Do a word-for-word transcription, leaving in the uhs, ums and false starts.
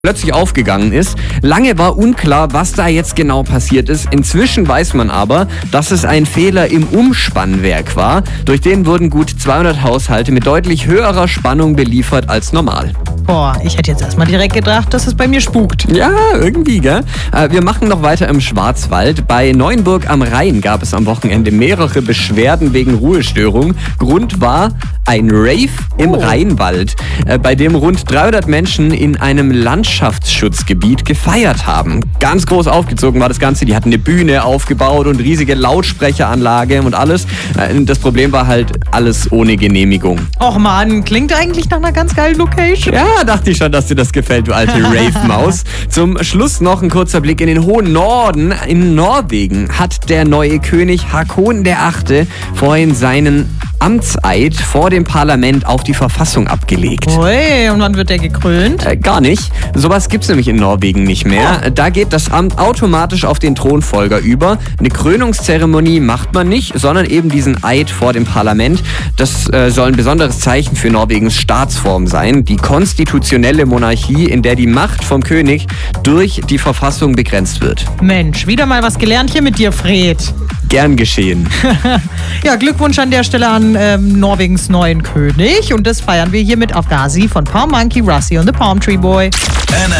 plötzlich aufgegangen ist. Lange war unklar, was da jetzt genau passiert ist. Inzwischen weiß man aber, dass es ein Fehler im Umspannwerk war. Durch den wurden gut zweihundert Haushalte mit deutlich höherer Spannung beliefert als normal. Boah, ich hätte jetzt erstmal direkt gedacht, dass es bei mir spukt. Ja, irgendwie, gell? Wir machen noch weiter im Schwarzwald. Bei Neuenburg am Rhein gab es am Wochenende mehrere Beschwerden wegen Ruhestörung. Grund war ein Rave im Oh. Rheinwald, bei dem rund dreihundert Menschen in einem Landschaftsschutzgebiet gefeiert haben. Ganz groß aufgezogen war das Ganze. Die hatten eine Bühne aufgebaut und riesige Lautsprecheranlage und alles. Das Problem war halt alles ohne Genehmigung. Och man, klingt eigentlich nach einer ganz geilen Location. Ja, dachte ich schon, dass dir das gefällt, du alte Rave-Maus. Zum Schluss noch ein kurzer Blick in den hohen Norden. In Norwegen hat der neue König Haakon der Achte vorhin seinen Amtseid vor dem Parlament auf die Verfassung abgelegt. Ui, und wann wird der gekrönt? Äh, gar nicht. Sowas gibt's nämlich in Norwegen nicht mehr. Oh. Da geht das Amt automatisch auf den Thronfolger über. Eine Krönungszeremonie macht man nicht, sondern eben diesen Eid vor dem Parlament. Das äh, soll ein besonderes Zeichen für Norwegens Staatsform sein. Die konstitutionelle Monarchie, in der die Macht vom König durch die Verfassung begrenzt wird. Mensch, wieder mal was gelernt hier mit dir, Fred. Gern geschehen. Ja, Glückwunsch an der Stelle an ähm, Norwegens neuen König. Und das feiern wir hier mit auf Gazi von Palm Monkey, Rusty und the Palm Tree Boy. N